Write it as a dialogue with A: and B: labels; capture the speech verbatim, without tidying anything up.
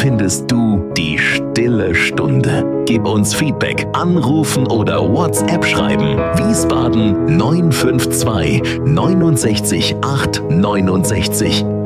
A: findest du die stille Stunde. Gib uns Feedback, anrufen oder WhatsApp schreiben. Wiesbaden neun fünf zwei neunundsechzig acht neunundsechzig.